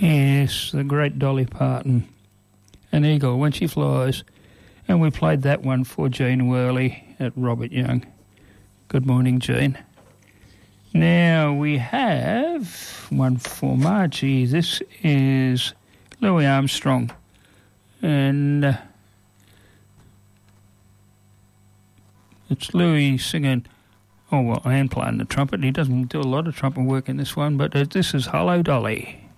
Yes, the great Dolly Parton. An eagle when she flies. And we played that one for Jean Worley at Robert Young. Good morning, Jean. Now we have one for Margie. This is Louis Armstrong. And it's Louis singing, oh, well, and playing the trumpet. He doesn't do a lot of trumpet work in this one, but this is Hello, Dolly.